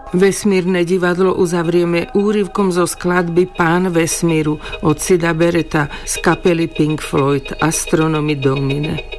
Vesmírne divadlo uzavrieme úryvkom zo skladby Pán vesmíru od Sida Barretta z kapely Pink Floyd Astronomy Domine.